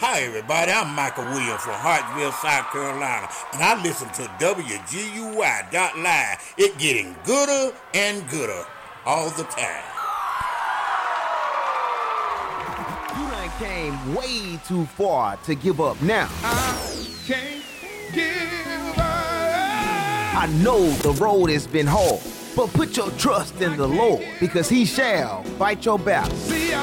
Hi, everybody. I'm Michael Williams from Hartsville, South Carolina, and I listen to WGUY.live. It getting gooder and gooder all the time. You done came way too far to give up now. I can't give up. I know the road has been hard, but put your trust in the Lord, because he shall fight your battle. See,